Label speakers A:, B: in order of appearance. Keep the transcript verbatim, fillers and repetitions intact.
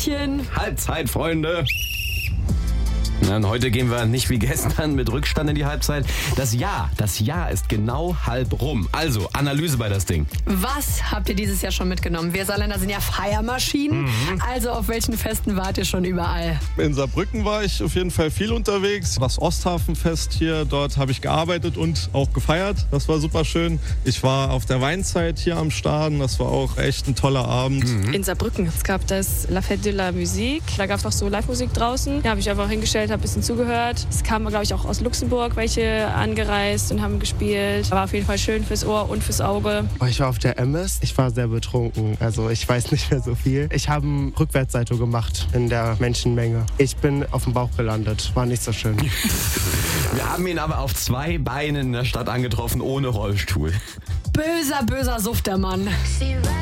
A: Hallöchen.
B: Halbzeit, Freunde. Na, und heute gehen wir nicht wie gestern mit Rückstand in die Halbzeit. Das Jahr, das Jahr ist genau halb rum. Also, Analyse bei das Ding.
A: Was habt ihr dieses Jahr schon mitgenommen? Wir Saarländer sind ja Feiermaschinen. Mhm. Also auf welchen Festen wart ihr schon überall?
C: In Saarbrücken war ich auf jeden Fall viel unterwegs. Das Osthafenfest hier, dort habe ich gearbeitet und auch gefeiert. Das war super schön. Ich war auf der Weinzeit hier am Staden. Das war auch echt ein toller Abend.
D: Mhm. In Saarbrücken. Es gab das La Fête de la Musique. Da gab es auch so Live-Musik draußen. Da habe ich einfach hingestellt, habe ein bisschen zugehört. Es kamen, glaube ich, auch aus Luxemburg welche angereist und haben gespielt. War auf jeden Fall schön fürs Ohr und fürs Auge.
E: Ich war auf der Emmes. Ich war sehr betrunken. Also ich weiß nicht mehr so viel. Ich habe einen Rückwärtssalto gemacht in der Menschenmenge. Ich bin auf dem Bauch gelandet. War nicht so schön.
B: Wir haben ihn aber auf zwei Beinen in der Stadt angetroffen, ohne Rollstuhl.
A: Böser, böser Suff, der Mann.